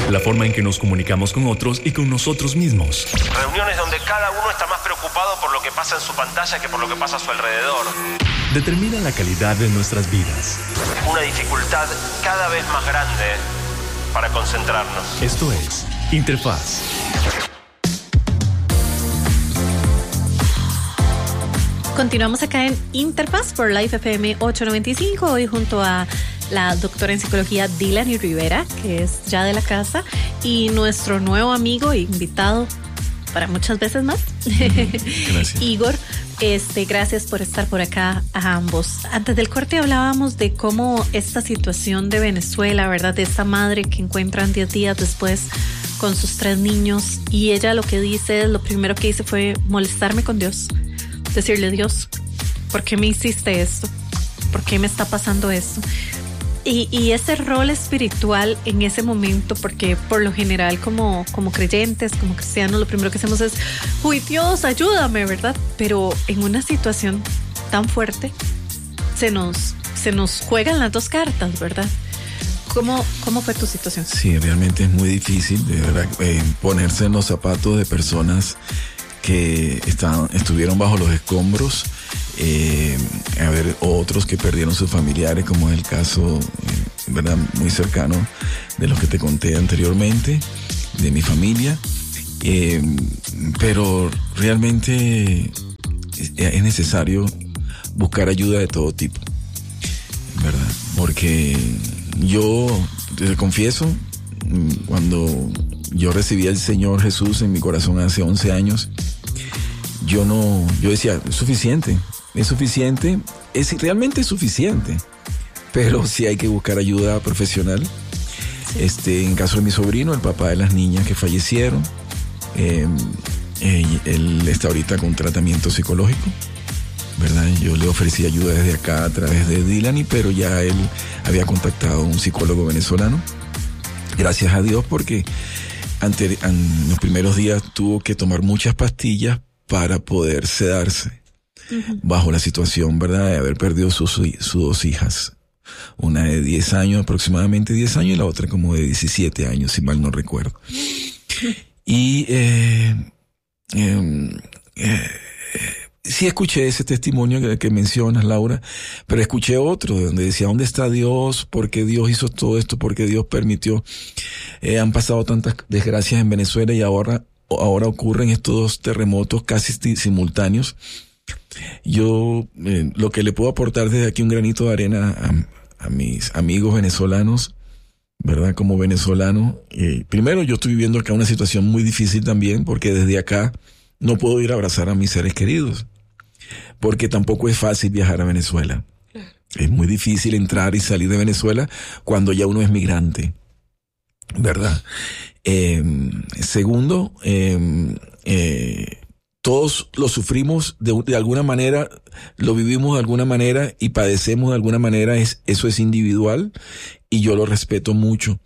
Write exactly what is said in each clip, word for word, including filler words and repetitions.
la forma en que nos comunicamos con otros y con nosotros mismos. Reuniones donde cada uno está más preocupado por lo que pasa en su pantalla que por lo que pasa a su alrededor. Determina la calidad de nuestras vidas. Una dificultad cada vez más grande para concentrarnos. Esto es Interfaz. Continuamos acá en Interfaz por Life F M ochocientos noventa y cinco, hoy junto a la doctora en psicología Dilany Rivera, que es ya de la casa, y nuestro nuevo amigo e invitado para muchas veces más, Gracias. Igor. Este, gracias por estar por acá a ambos. Antes del corte hablábamos de cómo esta situación de Venezuela, ¿verdad? De esta madre que encuentran diez días después con sus tres niños, y ella lo que dice, lo primero que hice fue molestarme con Dios. Decirle, Dios, ¿por qué me hiciste esto? ¿Por qué me está pasando esto? Y, y ese rol espiritual en ese momento, porque por lo general como, como creyentes, como cristianos, lo primero que hacemos es, uy, Dios, ayúdame, ¿verdad? Pero en una situación tan fuerte, se nos, se nos juegan las dos cartas, ¿verdad? ¿Cómo, cómo fue tu situación? Sí, realmente es muy difícil, de verdad, eh, ponerse en los zapatos de personas que estaban, estuvieron bajo los escombros, eh, a ver, otros que perdieron sus familiares, como es el caso, eh, verdad, muy cercano de los que te conté anteriormente, de mi familia, eh, pero realmente es, es necesario buscar ayuda de todo tipo, ¿verdad? Porque yo te confieso, cuando yo recibí al Señor Jesús en mi corazón hace once años, yo no, yo decía, es suficiente, es suficiente, es realmente suficiente, pero sí hay que buscar ayuda profesional. Sí. Este, en caso de mi sobrino, el papá de las niñas que fallecieron, eh, eh, él está ahorita con tratamiento psicológico, ¿verdad? Yo le ofrecí ayuda desde acá a través de Dilany, pero ya él había contactado a un psicólogo venezolano. Gracias a Dios, porque ante, en los primeros días tuvo que tomar muchas pastillas para poder sedarse, uh-huh, bajo la situación, ¿verdad?, de haber perdido sus, sus dos hijas. Una de diez años, aproximadamente diez años, y la otra como de diecisiete años, si mal no recuerdo. Uh-huh. Y eh, eh, eh, sí escuché ese testimonio que, que mencionas, Laura, pero escuché otro donde decía, ¿dónde está Dios? ¿Por qué Dios hizo todo esto? ¿Por qué Dios permitió? Eh, han pasado tantas desgracias en Venezuela y ahora, ahora ocurren estos dos terremotos casi simultáneos. Yo eh, lo que le puedo aportar desde aquí un granito de arena a, a mis amigos venezolanos, ¿verdad? Como venezolano, eh, primero yo estoy viviendo acá una situación muy difícil también, porque desde acá no puedo ir a abrazar a mis seres queridos, porque tampoco es fácil viajar a Venezuela. Es muy difícil entrar y salir de Venezuela cuando ya uno es migrante, ¿verdad? Eh, segundo, eh, eh, todos lo sufrimos de, de alguna manera, lo vivimos de alguna manera y padecemos de alguna manera, es, eso es individual y yo lo respeto mucho.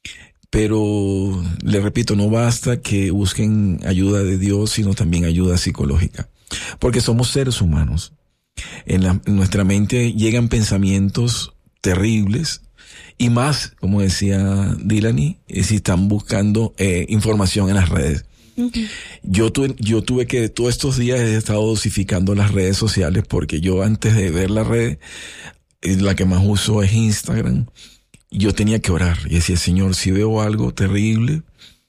Pero, le repito, no basta que busquen ayuda de Dios, sino también ayuda psicológica. Porque somos seres humanos. En, la, en nuestra mente llegan pensamientos terribles, y más, como decía Dilany, si están buscando eh, información en las redes. Uh-huh. Yo tuve, yo tuve que, todos estos días he estado dosificando las redes sociales, porque yo antes de ver la red, la que más uso es Instagram. Yo tenía que orar y decía, Señor, si veo algo terrible,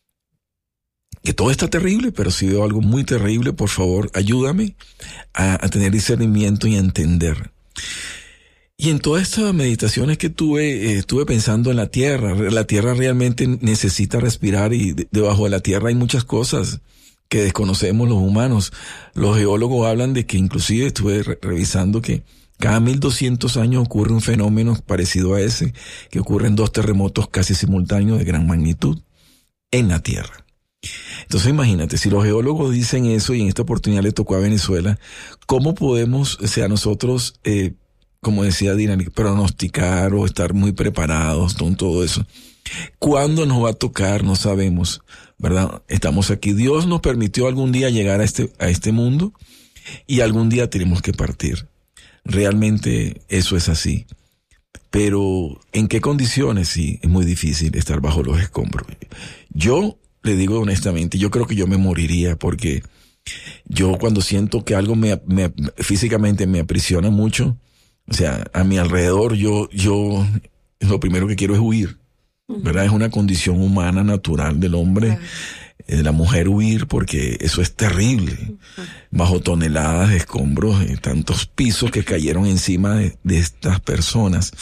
que todo está terrible, pero si veo algo muy terrible, por favor, ayúdame a, a tener discernimiento y a entender. Y en todas estas meditaciones que tuve, eh, estuve pensando en la tierra. La tierra realmente necesita respirar, y de, debajo de la tierra hay muchas cosas que desconocemos los humanos. Los geólogos hablan de que, inclusive estuve re- revisando que cada mil doscientos años ocurre un fenómeno parecido a ese, que ocurren dos terremotos casi simultáneos de gran magnitud en la Tierra. Entonces imagínate, si los geólogos dicen eso y en esta oportunidad le tocó a Venezuela, ¿cómo podemos, o sea, nosotros, eh, como decía Dilany, pronosticar o estar muy preparados con todo eso? ¿Cuándo nos va a tocar? No sabemos, ¿verdad? Estamos aquí. Dios nos permitió algún día llegar a este, a este mundo y algún día tenemos que partir. Realmente eso es así. Pero ¿en qué condiciones? Sí, es muy difícil estar bajo los escombros. Yo le digo honestamente, yo creo que yo me moriría porque yo cuando siento que algo me, me físicamente me aprisiona mucho, o sea, a mi alrededor yo, yo lo primero que quiero es huir, ¿verdad? Es una condición humana natural del hombre, de la mujer huir, porque eso es terrible. Bajo toneladas de escombros, eh, tantos pisos que cayeron encima de, de estas personas.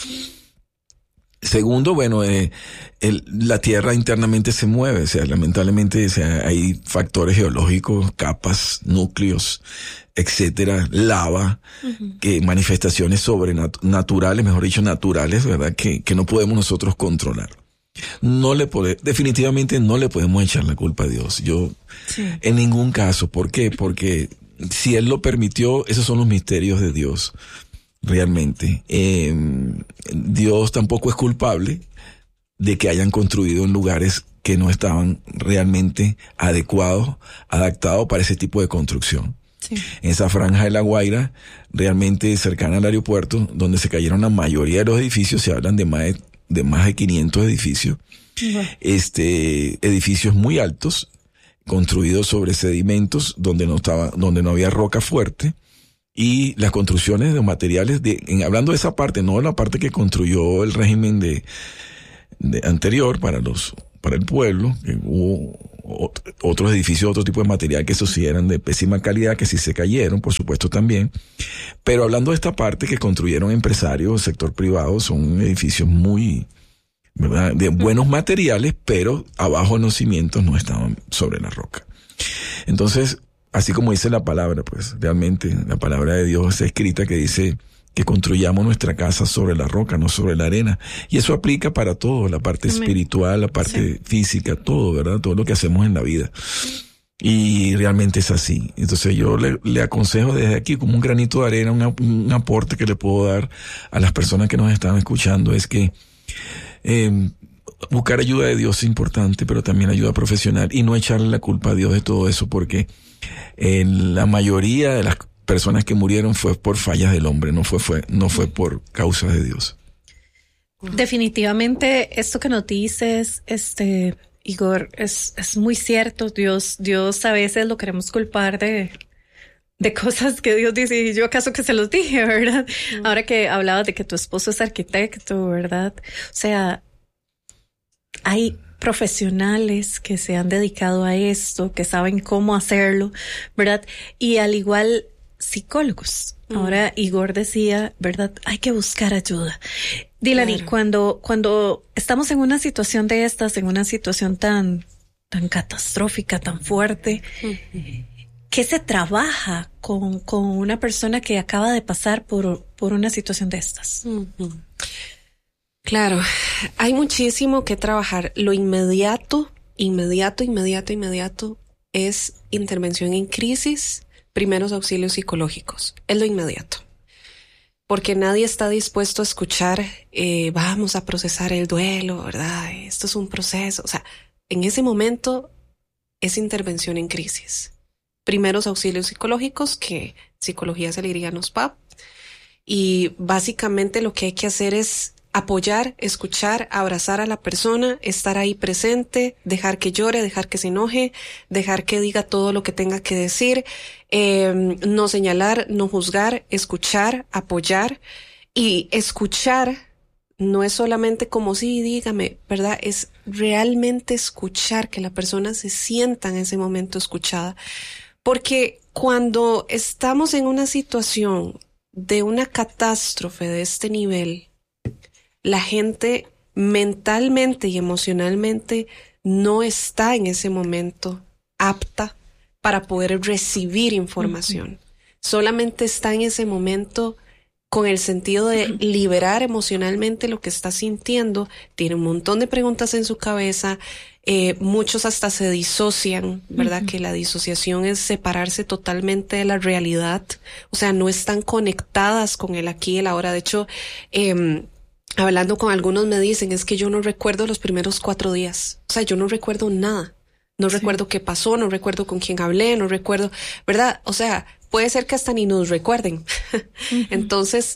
Segundo, bueno, eh, el, la tierra internamente se mueve, o sea, lamentablemente, o sea, hay factores geológicos, capas, núcleos, etcétera, lava, uh-huh. que manifestaciones sobrenaturales, mejor dicho, naturales, ¿verdad? Que, que no podemos nosotros controlar. No le pode, definitivamente no le podemos echar la culpa a Dios. Yo, sí. en ningún caso. ¿Por qué? Porque si Él lo permitió, esos son los misterios de Dios. Realmente. Eh, Dios tampoco es culpable de que hayan construido en lugares que no estaban realmente adecuados, adaptados para ese tipo de construcción. Sí. En esa franja de La Guaira, realmente cercana al aeropuerto, donde se cayeron la mayoría de los edificios, se hablan de más de, de más de quinientos edificios, uh-huh. este, edificios muy altos, construidos sobre sedimentos, donde no estaba, donde no había roca fuerte. Y las construcciones de materiales, de, en, hablando de esa parte, no de la parte que construyó el régimen de, de anterior para los, para el pueblo, que hubo otros edificios, otro tipo de material que esos sí eran de pésima calidad, que sí se cayeron, por supuesto también. Pero hablando de esta parte que construyeron empresarios, sector privado, son edificios muy, ¿verdad?, de buenos materiales, pero abajo en los cimientos no estaban sobre la roca. Entonces, así como dice la palabra, pues realmente la palabra de Dios está escrita que dice que construyamos nuestra casa sobre la roca, no sobre la arena. Y eso aplica para todo, la parte Amén. espiritual, la parte sí. física, todo, ¿verdad? Todo lo que hacemos en la vida. Y realmente es así. Entonces yo le, le aconsejo desde aquí, como un granito de arena, una, un aporte que le puedo dar a las personas que nos están escuchando, es que eh, buscar ayuda de Dios es importante, pero también ayuda profesional, y no echarle la culpa a Dios de todo eso, porque eh, la mayoría de las personas que murieron fue por fallas del hombre, no fue, fue, no fue por causas de Dios. Definitivamente esto que nos dices, este, Igor, es, es muy cierto. Dios, Dios a veces lo queremos culpar de, de cosas que Dios dice, y yo acaso que se los dije, ¿verdad? Mm. Ahora que hablabas de que tu esposo es arquitecto, ¿verdad? O sea, hay profesionales que se han dedicado a esto, que saben cómo hacerlo, ¿verdad? Y al igual psicólogos. Mm. Ahora Igor decía, ¿verdad? Hay que buscar ayuda. Dilani, claro. cuando, cuando estamos en una situación de estas, en una situación tan, tan catastrófica, tan fuerte, mm. ¿qué se trabaja con, con una persona que acaba de pasar por, por una situación de estas? Mm-hmm. Claro, hay muchísimo que trabajar. Lo inmediato, inmediato, inmediato, inmediato es intervención en crisis, primeros auxilios psicológicos. Es lo inmediato. Porque nadie está dispuesto a escuchar, eh, vamos a procesar el duelo, ¿verdad? Esto es un proceso. O sea, en ese momento es intervención en crisis. Primeros auxilios psicológicos, que psicología se le diría N O S P A P. Y básicamente lo que hay que hacer es apoyar, escuchar, abrazar a la persona, estar ahí presente, dejar que llore, dejar que se enoje, dejar que diga todo lo que tenga que decir, eh, no señalar, no juzgar, escuchar, apoyar. Y escuchar no es solamente como sí, dígame, ¿verdad? Es realmente escuchar, que la persona se sienta en ese momento escuchada. Porque cuando estamos en una situación de una catástrofe de este nivel, la gente mentalmente y emocionalmente no está en ese momento apta para poder recibir información. Uh-huh. Solamente está en ese momento con el sentido de liberar emocionalmente lo que está sintiendo. Tiene un montón de preguntas en su cabeza. Eh, muchos hasta se disocian, ¿verdad? Uh-huh. Que la disociación es separarse totalmente de la realidad. O sea, no están conectadas con el aquí y el ahora. De hecho, eh, hablando con algunos me dicen, es que yo no recuerdo los primeros cuatro días. O sea, yo no recuerdo nada. No sí. recuerdo qué pasó, no recuerdo con quién hablé, no recuerdo, ¿verdad? O sea, puede ser que hasta ni nos recuerden. Uh-huh. Entonces,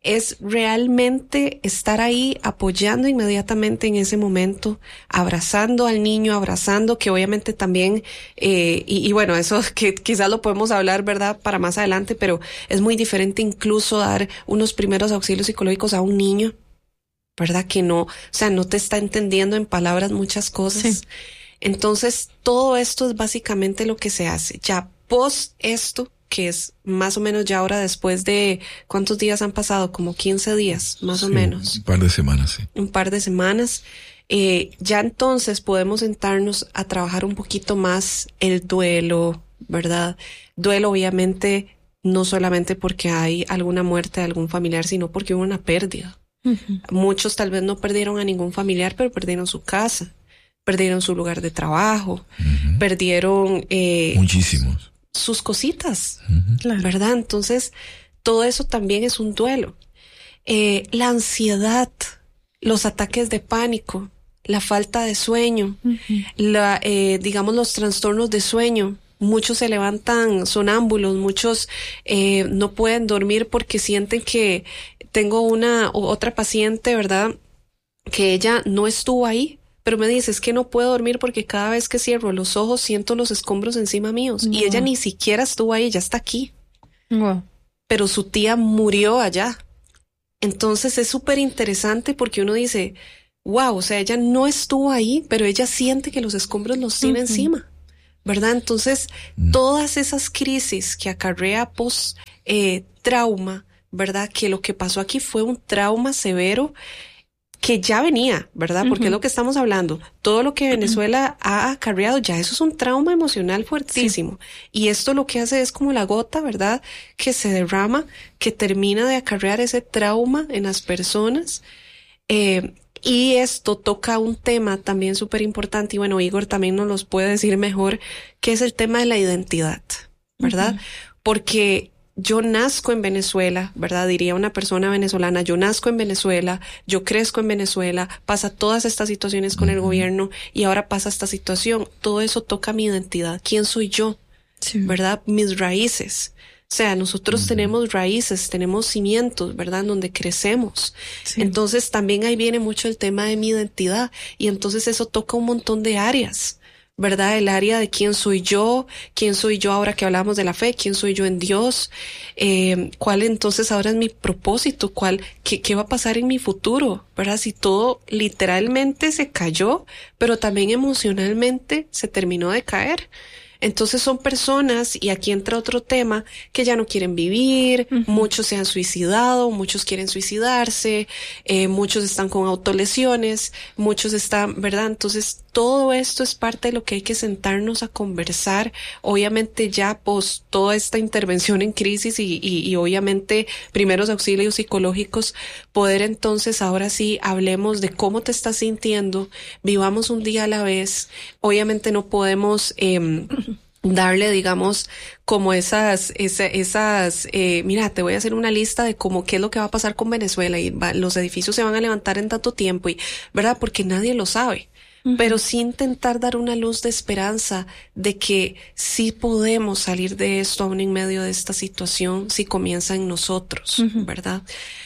es realmente estar ahí apoyando inmediatamente en ese momento, abrazando al niño, abrazando, que obviamente también, eh, y, y bueno, eso que quizás lo podemos hablar, ¿verdad?, para más adelante, pero es muy diferente incluso dar unos primeros auxilios psicológicos a un niño, ¿verdad?, que no, o sea, no te está entendiendo en palabras muchas cosas. Sí. Entonces, todo esto es básicamente lo que se hace. Ya post esto, que es más o menos ya ahora después de, ¿cuántos días han pasado? Como quince días, más sí, o menos. Un par de semanas, sí. Un par de semanas. Eh, ya entonces podemos sentarnos a trabajar un poquito más el duelo, ¿verdad? Duelo, obviamente, no solamente porque hay alguna muerte de algún familiar, sino porque hubo una pérdida. Uh-huh. Muchos tal vez no perdieron a ningún familiar, pero perdieron su casa, perdieron su lugar de trabajo, uh-huh. perdieron... Eh, Muchísimos. sus cositas, uh-huh. claro. ¿verdad? Entonces, todo eso también es un duelo. Eh, la ansiedad, los ataques de pánico, la falta de sueño, uh-huh. la, eh, digamos, los trastornos de sueño. Muchos se levantan sonámbulos, muchos eh, no pueden dormir porque sienten que tengo una otra paciente, ¿verdad?, que ella no estuvo ahí, pero me dice, es que no puedo dormir porque cada vez que cierro los ojos siento los escombros encima míos. Wow. Y ella ni siquiera estuvo ahí, ya está aquí. Wow. Pero su tía murió allá. Entonces es súper interesante porque uno dice, wow, o sea, ella no estuvo ahí, pero ella siente que los escombros los tiene uh-huh. encima, ¿verdad? Entonces, uh-huh. todas esas crisis que acarrea post eh, trauma, ¿verdad? Que lo que pasó aquí fue un trauma severo que ya venía, ¿verdad? Porque uh-huh. es lo que estamos hablando. Todo lo que Venezuela uh-huh. ha acarreado, ya eso es un trauma emocional fuertísimo. Sí. Y esto lo que hace es como la gota, ¿verdad?, que se derrama, que termina de acarrear ese trauma en las personas. Eh, y esto toca un tema también súper importante, y bueno, Igor también nos los puede decir mejor, que es el tema de la identidad, ¿verdad? Uh-huh. Porque yo nazco en Venezuela, ¿verdad? Diría una persona venezolana, yo nazco en Venezuela, yo crezco en Venezuela, pasa todas estas situaciones con uh-huh. el gobierno y ahora pasa esta situación. Todo eso toca mi identidad. ¿Quién soy yo? Sí. ¿Verdad? Mis raíces. O sea, nosotros uh-huh. tenemos raíces, tenemos cimientos, ¿verdad?, en donde crecemos. Sí. Entonces también ahí viene mucho el tema de mi identidad, y entonces eso toca un montón de áreas, ¿verdad? El área de quién soy yo, quién soy yo ahora que hablamos de la fe, quién soy yo en Dios, eh, cuál entonces ahora es mi propósito, cuál, qué, qué va a pasar en mi futuro, ¿verdad? Si todo literalmente se cayó, pero también emocionalmente se terminó de caer. Entonces son personas, y aquí entra otro tema, que ya no quieren vivir, uh-huh. muchos se han suicidado, muchos quieren suicidarse, eh, muchos están con autolesiones, muchos están, ¿verdad? Entonces todo esto es parte de lo que hay que sentarnos a conversar, obviamente ya pues toda esta intervención en crisis y, y, y obviamente primeros auxilios psicológicos, poder entonces ahora sí hablemos de cómo te estás sintiendo, vivamos un día a la vez. Obviamente no podemos eh, darle, digamos, como esas, esa, esas, eh, mira, te voy a hacer una lista de cómo qué es lo que va a pasar con Venezuela y va, los edificios se van a levantar en tanto tiempo, y ¿verdad? Porque nadie lo sabe. Uh-huh. Pero sí intentar dar una luz de esperanza de que sí podemos salir de esto aún en medio de esta situación si comienza en nosotros, uh-huh. ¿verdad?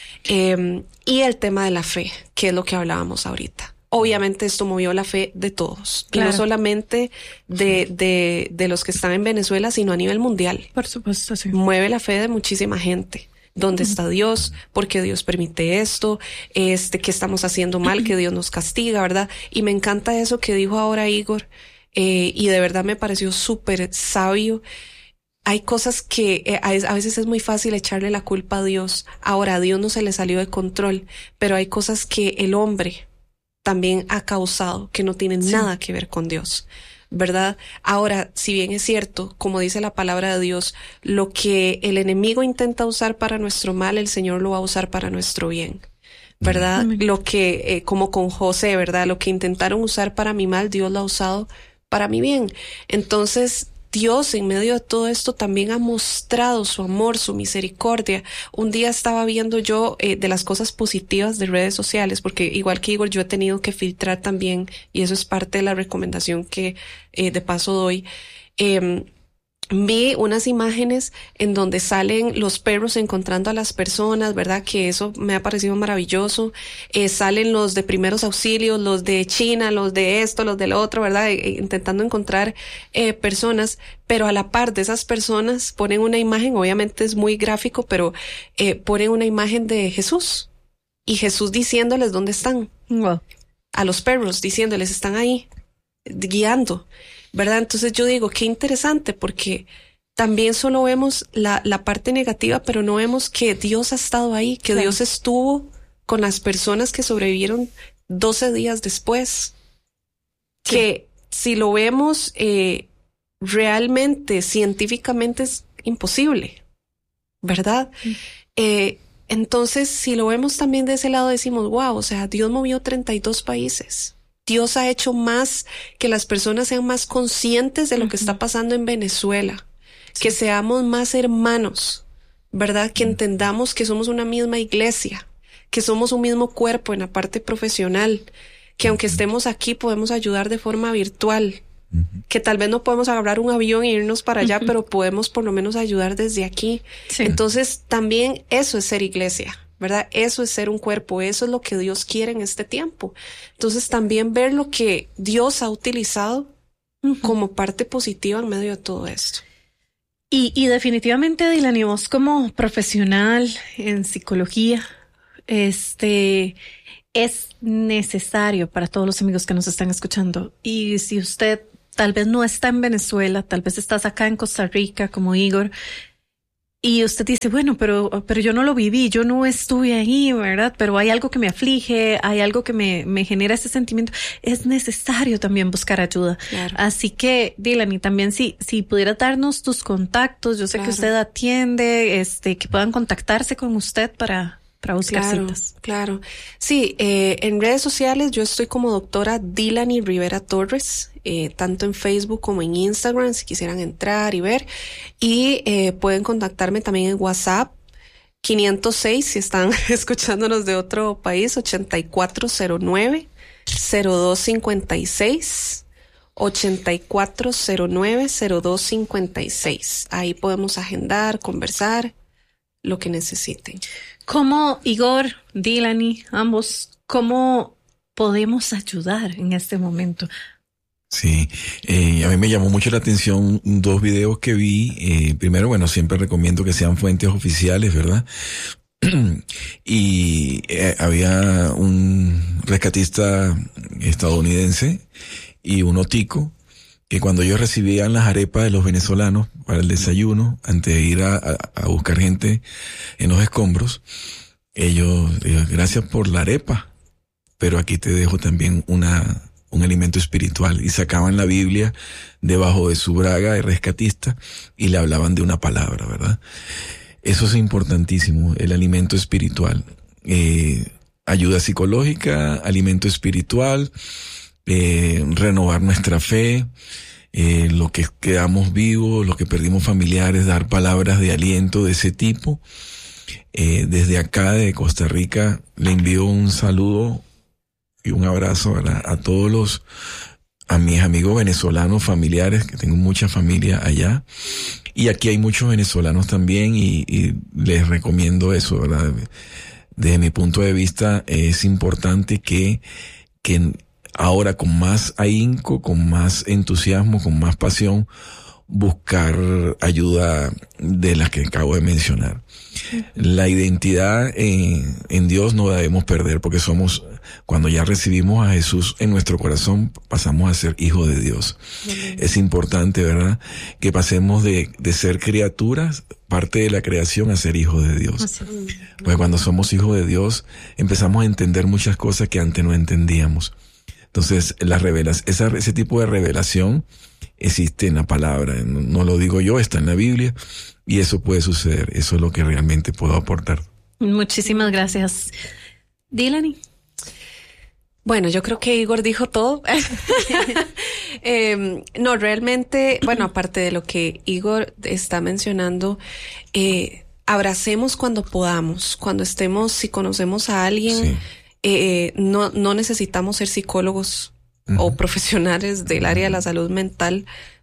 Eh, y el tema de la fe, que es lo que hablábamos ahorita. Obviamente esto movió la fe de todos, claro. Y no solamente de, de, de los que están en Venezuela, sino a nivel mundial. Por supuesto, sí. Mueve la fe de muchísima gente. ¿Dónde está Dios? ¿Por qué Dios permite esto? Este, ¿qué estamos haciendo mal? Que Dios nos castiga, ¿verdad? Y me encanta eso que dijo ahora Igor, eh, y de verdad me pareció súper sabio. Hay cosas que eh, a veces es muy fácil echarle la culpa a Dios. Ahora, a Dios no se le salió de control, pero hay cosas que el hombre también ha causado que no tienen sí. nada que ver con Dios, ¿verdad? Ahora, si bien es cierto, como dice la palabra de Dios, lo que el enemigo intenta usar para nuestro mal, el Señor lo va a usar para nuestro bien, ¿verdad? Amén. Lo que, eh, como con José, ¿verdad? Lo que intentaron usar para mi mal, Dios lo ha usado para mi bien. Entonces, Dios en medio de todo esto también ha mostrado su amor, su misericordia. Un día estaba viendo yo eh, de las cosas positivas de redes sociales, porque igual que Igor, yo he tenido que filtrar también, y eso es parte de la recomendación que eh, de paso doy. Eh, vi unas imágenes en donde salen los perros encontrando a las personas, ¿verdad? Que eso me ha parecido maravilloso. Eh, salen los de primeros auxilios, los de China, los de esto, los del otro, ¿verdad? Eh, intentando encontrar eh, personas, pero a la par de esas personas ponen una imagen, obviamente es muy gráfico, pero eh, ponen una imagen de Jesús y Jesús diciéndoles dónde están. Wow. A los perros, diciéndoles están ahí, guiando. ¿Verdad? Entonces yo digo, qué interesante, porque también solo vemos la, la parte negativa, pero no vemos que Dios ha estado ahí, que claro. Dios estuvo con las personas que sobrevivieron doce días después. Sí. Que si lo vemos eh, realmente, científicamente es imposible, ¿verdad? Mm. Eh, entonces, si lo vemos también de ese lado, decimos, wow, o sea, Dios movió treinta y dos países. Dios ha hecho más que las personas sean más conscientes de lo que está pasando en Venezuela, sí. Que seamos más hermanos, ¿verdad? Que entendamos que somos una misma iglesia, que somos un mismo cuerpo en la parte profesional, que aunque estemos aquí podemos ayudar de forma virtual, uh-huh. Que tal vez no podemos agarrar un avión e irnos para allá, uh-huh. Pero podemos por lo menos ayudar desde aquí. Sí. Entonces también eso es ser iglesia, ¿verdad? Eso es ser un cuerpo, eso es lo que Dios quiere en este tiempo. Entonces también ver lo que Dios ha utilizado uh-huh. Como parte positiva en medio de todo esto. Y, y definitivamente, Dilani, vos como profesional en psicología, este, es necesario para todos los amigos que nos están escuchando. Y si usted tal vez no está en Venezuela, tal vez estás acá en Costa Rica como Igor, y usted dice, bueno, pero, pero yo no lo viví, yo no estuve ahí, ¿verdad? Pero hay algo que me aflige, hay algo que me, me genera ese sentimiento. Es necesario también buscar ayuda. Claro. Así que, Dilani, también si, si pudieras darnos tus contactos, yo sé claro. Que usted atiende, este, que puedan contactarse con usted para, para buscar claro, citas. Claro. Sí, eh, en redes sociales yo estoy como doctora Dilani Rivera Torres. Eh, tanto en Facebook como en Instagram, si quisieran entrar y ver. Y eh, pueden contactarme también en WhatsApp, quinientos seis, si están escuchándonos de otro país, ochenta y cuatro cero nueve, cero dos cincuenta y seis, ochenta y cuatro cero nueve, cero dos cincuenta y seis. Ahí podemos agendar, conversar, lo que necesiten. ¿Cómo, Igor, Dilani, ambos, cómo podemos ayudar en este momento? Sí, eh, a mí me llamó mucho la atención dos videos que vi. Eh, primero, bueno, siempre recomiendo que sean fuentes oficiales, ¿verdad? y eh, había un rescatista estadounidense y un otico que cuando ellos recibían las arepas de los venezolanos para el desayuno, antes de ir a, a, a buscar gente en los escombros, ellos, ellos, gracias por la arepa, pero aquí te dejo también una... un alimento espiritual, y sacaban la Biblia debajo de su braga de rescatista y le hablaban de una palabra, ¿verdad? Eso es importantísimo, el alimento espiritual. Eh, ayuda psicológica, alimento espiritual, eh, renovar nuestra fe, eh, lo que quedamos vivos, lo que perdimos familiares, dar palabras de aliento de ese tipo. Eh, desde acá de Costa Rica le envío un saludo y un abrazo a, a todos los, a mis amigos venezolanos, familiares, que tengo mucha familia allá. Y aquí hay muchos venezolanos también y, y les recomiendo eso, ¿verdad? Desde mi punto de vista es importante que, que ahora con más ahínco, con más entusiasmo, con más pasión, buscar ayuda de las que acabo de mencionar. La identidad en, en Dios no la debemos perder, porque somos, cuando ya recibimos a Jesús en nuestro corazón, pasamos a ser hijos de Dios. Amén. Es importante, ¿verdad?, que pasemos de, de ser criaturas, parte de la creación, a ser hijos de Dios. Así. Pues cuando somos hijos de Dios, empezamos a entender muchas cosas que antes no entendíamos. Entonces, las revelas, esa, ese tipo de revelación existe en la palabra, no, no lo digo yo, está en la Biblia, y eso puede suceder. Eso es lo que realmente puedo aportar. Muchísimas gracias. Dilani. Bueno, yo creo que Igor dijo todo. eh, no, realmente, bueno, aparte de lo que Igor está mencionando, eh, abracemos cuando podamos, cuando estemos, si conocemos a alguien, sí. eh, no, no necesitamos ser psicólogos uh-huh. o profesionales del área de la salud mental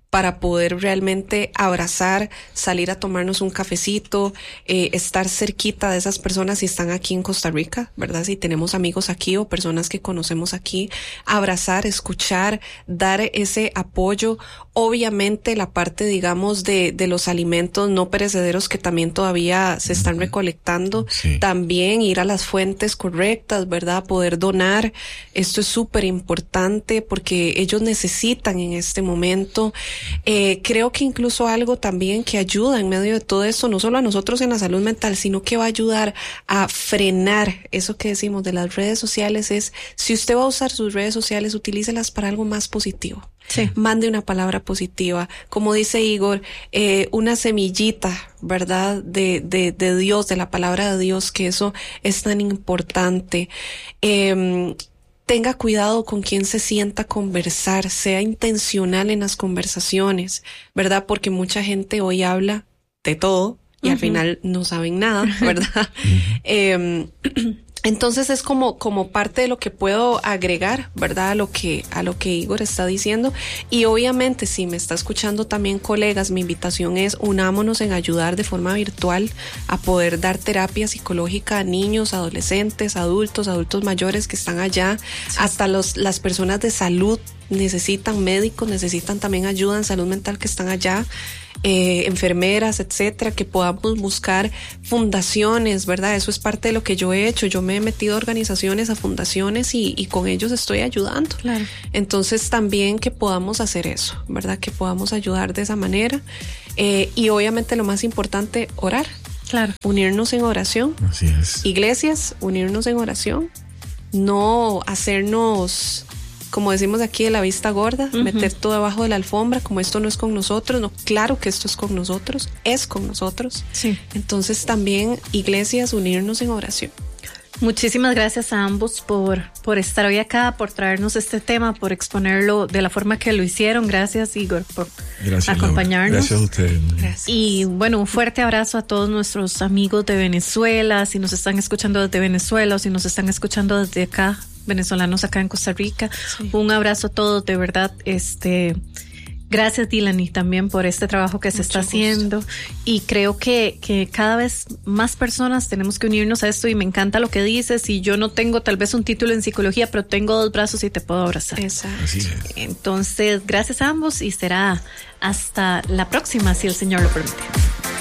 para poder realmente abrazar, salir a tomarnos un cafecito, eh, estar cerquita de esas personas si están aquí en Costa Rica, ¿verdad? Si tenemos amigos aquí o personas que conocemos aquí, abrazar, escuchar, dar ese apoyo. Obviamente la parte, digamos, de, de los alimentos no perecederos que también todavía se están recolectando, sí. También ir a las fuentes correctas, ¿verdad? Poder donar. Esto es súper importante porque ellos necesitan en este momento. Eh, creo que incluso algo también que ayuda en medio de todo esto, no solo a nosotros en la salud mental, sino que va a ayudar a frenar eso que decimos de las redes sociales, es si usted va a usar sus redes sociales, utilícelas para algo más positivo. Sí. Mande una palabra positiva, como dice Igor, eh, una semillita, ¿verdad? De, de, de Dios, de la palabra de Dios, que eso es tan importante. Eh, Tenga cuidado con quien se sienta a conversar, sea intencional en las conversaciones, ¿verdad? Porque mucha gente hoy habla de todo y uh-huh. al final no saben nada, ¿verdad? uh-huh. eh, Entonces es como, como parte de lo que puedo agregar, ¿verdad? A lo que, a lo que Igor está diciendo. Y obviamente, si me está escuchando también colegas, mi invitación es unámonos en ayudar de forma virtual a poder dar terapia psicológica a niños, adolescentes, adultos, adultos mayores que están allá, sí. Hasta los, las personas de salud necesitan médicos, necesitan también ayuda en salud mental que están allá. Eh, enfermeras, etcétera, que podamos buscar fundaciones, ¿verdad? Eso es parte de lo que yo he hecho. Yo me he metido a organizaciones, a fundaciones y, y con ellos estoy ayudando. Claro. Entonces también que podamos hacer eso, ¿verdad? Que podamos ayudar de esa manera. Eh, y obviamente lo más importante, orar. Claro. Unirnos en oración. Así es. Iglesias, unirnos en oración. No hacernos, como decimos aquí, de la vista gorda, uh-huh. meter todo debajo de la alfombra, como esto no es con nosotros. No, claro que esto es con nosotros, es con nosotros. Sí. Entonces también, iglesias, unirnos en oración. Muchísimas gracias a ambos por, por estar hoy acá, por traernos este tema, por exponerlo de la forma que lo hicieron. Gracias, Igor, por gracias, acompañarnos. Laura. Gracias a ustedes. Gracias. Y bueno, un fuerte abrazo a todos nuestros amigos de Venezuela, si nos están escuchando desde Venezuela o si nos están escuchando desde acá, venezolanos acá en Costa Rica. Sí. Un abrazo a todos, de verdad. Este, gracias, Dilani, también por este trabajo que se Mucho está gusto. haciendo. Y creo que, que cada vez más personas tenemos que unirnos a esto. Y me encanta lo que dices. Y yo no tengo tal vez un título en psicología, pero tengo dos brazos y te puedo abrazar. Exacto. Así es. Entonces, gracias a ambos y será hasta la próxima, si el Señor lo permite.